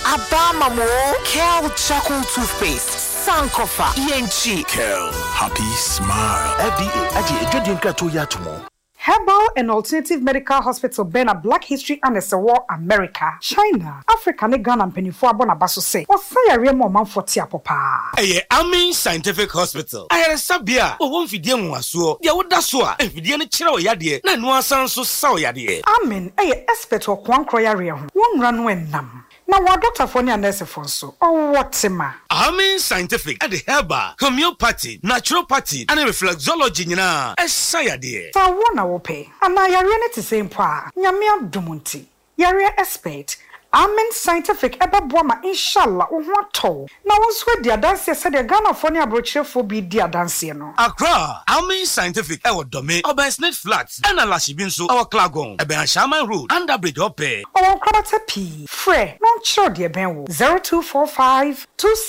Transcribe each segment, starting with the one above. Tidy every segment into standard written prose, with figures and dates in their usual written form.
Abama mo Kel Charcoal Toothpaste. Sankofa Yenchi. Kel, happy smile. FDA, Adi, Ejodinka Herbal and Alternative Medical Hospital Bena Black History and War America, China, Africa, ne Ghana and Penifua Bonabaso say, or say a real moment for Tiapopa. Amin Scientific Hospital. I had a sabia, or one Fidian was so, Yawudasua, and Fidian Chiro Yadi, Nanua Sanso Sao Yadi. Amin, expert or Kwan Kroya, one run when nam. Now, what Dr. Fonia Nurse Fonso, or what Sima? Amin Scientific at the Herbal, Homeopathy, Naturopathy, and Reflexology, a sayadi. So, one I will pay, and I are in the same pa, Yamia Dumunti, Yaria expert. Amen Scientific eba boama inshallah ohwato na wonso dia dance said the Ghana Fonia brochefo bi dia dance no Accra Amen Scientific e wodome Obansnet Flats and Alashibin so our Klagon e ben Shaman Road under bridge ope o krabata p frɛ non chiro de ben wo 0245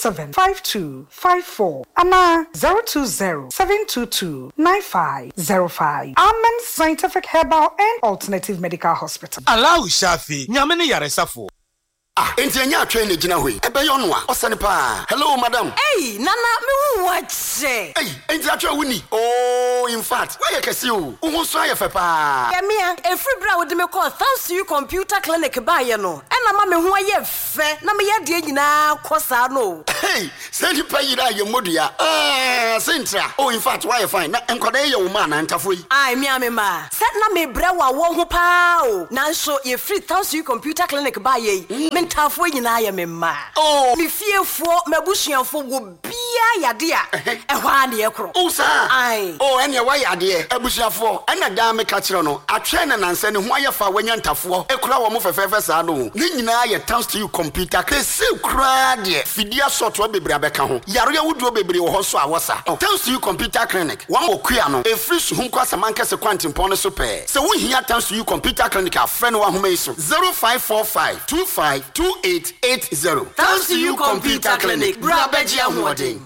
275254 ana 020 722 9505 Amen Scientific Herbal and Alternative Medical Hospital Allow Shafi nyamene yaresafo Enti anya atwe ne gina hoi. Ebe yo no a osane pa. Hello madam. Hey, nana me hu wache. Hey, enti atwe wuni. Oh, in fact, why you kesi o? Wo so aye fe pa. Ya mia, every bra wo de me call thanks to you computer clinic ba ye no. E na ma me hu aye fe, na me ye de nyina kosa no. Hey, say di pa yira ye modua. Sentra. Oh, in fact, why you fine? Na enkoda ye wo ma na ntafo yi. Ai mia me ma. Set na me bra wa wo ho pa o. Na so ye free thanks to you computer clinic ba ye. Tafo nyina ya memma. Oh, mi fiefo mabusuafo go bia yade a ehwa na ye kro. Oh sir. Ai. Oh, ene wa yade abusuafo. Ena da me ka kire no. Atwe na nanse ne ho ayefa wanya ntafo. Ekura wo mo fefefe sa no. Ni nyina ye thanks to you computer. Kesi kura de. Fidia soto bebre abeka ho. Yaro ya wuduo bebre wo ho so awosa. Thanks to you computer clinic. Wan okua no. E free so hunko asamanka se kwantimpon no so pe. Se wo hia thanks to you computer clinic a friend wa homa iso. 0545 25 2880. Thanks to you computer clinic. Bra beji ahode.